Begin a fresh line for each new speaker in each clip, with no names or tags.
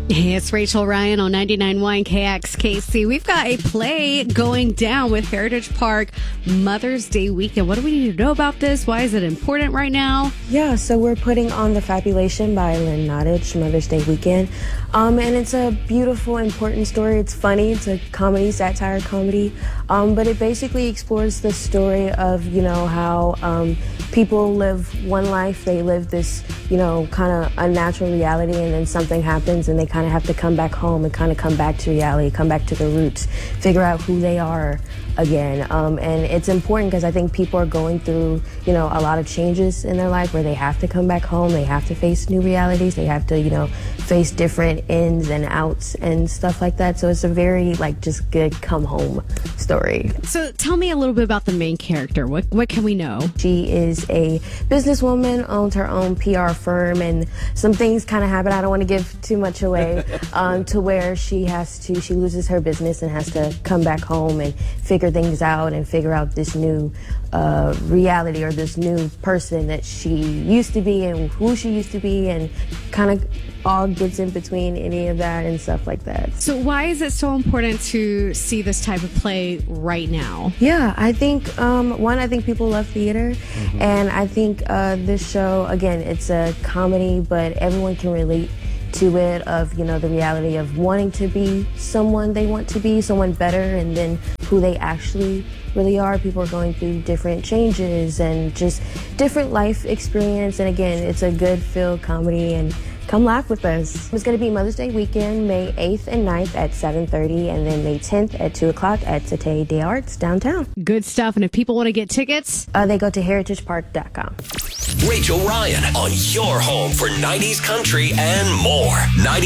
Hey, it's Rachel Ryan on 99.1 KXKC. We've got a play going down with Heritage Park Mother's Day weekend. What do we need to know about this? Why is it important right now?
Yeah, so we're putting on The Fabulation by Lynn Nottage, Mother's Day weekend. And it's a beautiful, important story. It's funny. It's a comedy, satire comedy. But it basically explores the story of, how people live one life. They live this, kind of unnatural reality, and then something happens and they kind of have to come back home and kind of come back to reality, come back to the roots, figure out who they are again. And it's important because I think people are going through, a lot of changes in their life where they have to come back home. They have to face new realities. They have to, face different ins and outs and stuff like that. So it's a very, just good come home story.
So tell me a little bit about the main character. What can we know?
She is a businesswoman, owns her own PR firm, and some things kind of happen. I don't want to give too much away to where she loses her business and has to come back home and figure things out and figure out this new reality or this new person that she used to be and who she used to be, and kind of all gets in between any of that and stuff like that.
So why is it so important to see this type of play right now?
Yeah, I think, I think people love theater. Mm-hmm. And I think this show, again, it's a comedy, but everyone can relate to it of, the reality of wanting to be someone they want to be, someone better, and then who they actually really are. People are going through different changes and just different life experience. And again, it's a good feel comedy, and come laugh with us. It's going to be Mother's Day weekend, May 8th and 9th at 7:30, and then May 10th at 2 o'clock at Cité des Arts downtown.
Good stuff. And if people want to get tickets,
they go to heritagepark.com.
Rachel Ryan on your home for 90s country and more.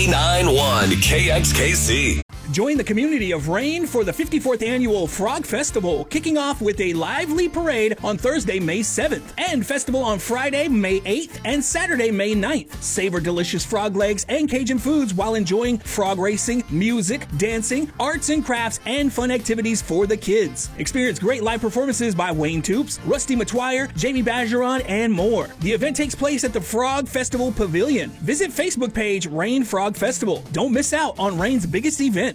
99.1 KXKC.
Join the community of Rain for the 54th Annual Frog Festival, kicking off with a lively parade on Thursday, May 7th, and festival on Friday, May 8th, and Saturday, May 9th. Savor delicious frog legs and Cajun foods while enjoying frog racing, music, dancing, arts and crafts, and fun activities for the kids. Experience great live performances by Wayne Toops, Rusty McTwire, Jamie Bajeron, and more. The event takes place at the Frog Festival Pavilion. Visit Facebook page Rain Frog Festival. Don't miss out on Rain's biggest event.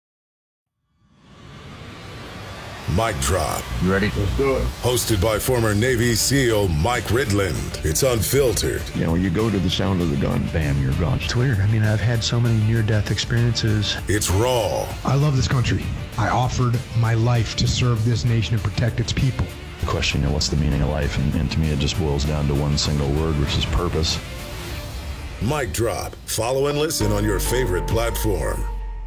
Mic Drop.
You ready?
Let's do it. Hosted by former Navy SEAL Mike Ridland. It's unfiltered.
When you go to the sound of the gun, bam, you're gone.
It's weird. I've had so many near-death experiences.
It's raw.
I love this country. I offered my life to serve this nation and protect its people.
The question, what's the meaning of life? And to me, it just boils down to one single word, which is purpose.
Mic Drop. Follow and listen on your favorite platform.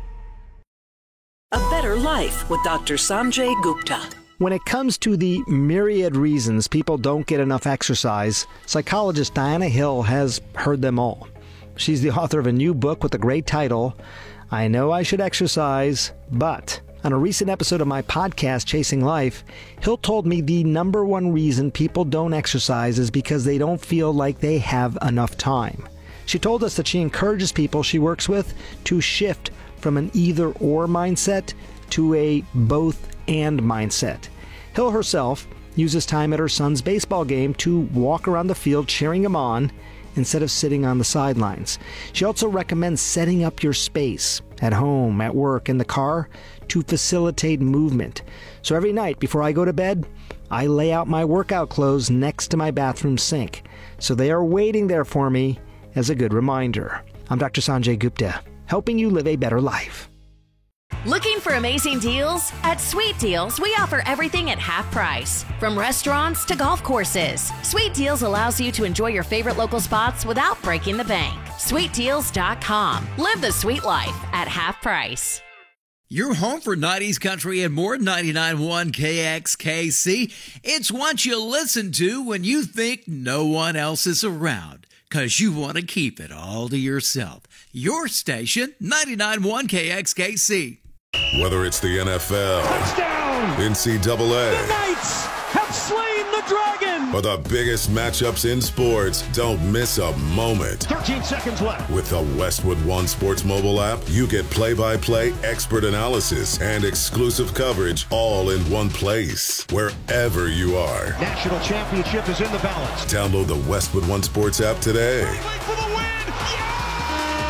A Better Life with Dr. Sanjay Gupta.
When it comes to the myriad reasons people don't get enough exercise, psychologist Diana Hill has heard them all. She's the author of a new book with the great title, I Know I Should Exercise, But... On a recent episode of my podcast, Chasing Life, Hill told me the number one reason people don't exercise is because they don't feel like they have enough time. She told us that she encourages people she works with to shift from an either-or mindset to a both-and mindset. Hill herself uses time at her son's baseball game to walk around the field cheering him on instead of sitting on the sidelines. She also recommends setting up your space at home, at work, in the car to facilitate movement. So every night before I go to bed, I lay out my workout clothes next to my bathroom sink. So they are waiting there for me as a good reminder. I'm Dr. Sanjay Gupta, helping you live a better life.
Looking for amazing deals? At Sweet Deals, we offer everything at half price. From restaurants to golf courses, Sweet Deals allows you to enjoy your favorite local spots without breaking the bank. SweetDeals.com. Live the sweet life at half price.
You're home for 90s country and more. 99.1 KXKC. It's what you listen to when you think no one else is around, because you want to keep it all to yourself. Your station, 99.1 KXKC.
Whether it's the NFL,
touchdown,
NCAA,
the Knights have slain the dragon,
or the biggest matchups in sports, don't miss a moment.
13 seconds left.
With the Westwood One Sports mobile app, you get play-by-play, expert analysis, and exclusive coverage all in one place, wherever you are.
National championship is in the balance.
Download the Westwood One Sports app today.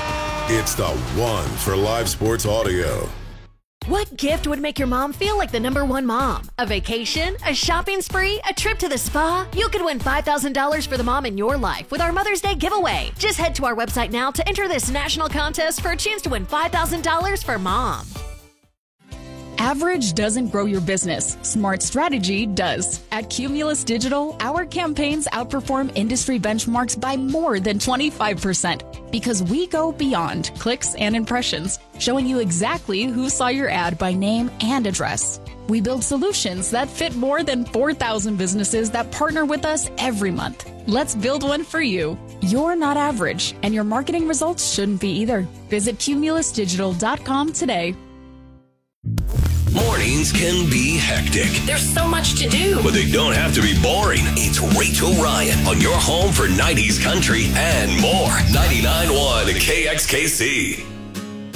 It's the one for live sports audio.
What gift would make your mom feel like the #1 mom? A vacation? A shopping spree? A trip to the spa? You could win $5,000 for the mom in your life with our Mother's Day giveaway. Just head to our website now to enter this national contest for a chance to win $5,000 for mom.
Average doesn't grow your business. Smart strategy does. At Cumulus Digital, our campaigns outperform industry benchmarks by more than 25% because we go beyond clicks and impressions, showing you exactly who saw your ad by name and address. We build solutions that fit more than 4,000 businesses that partner with us every month. Let's build one for you. You're not average, and your marketing results shouldn't be either. Visit cumulusdigital.com today.
Mornings can be hectic.
There's so much to do.
But they don't have to be boring. It's Rachel Ryan on your home for 90s country and more. 99.1 KXKC.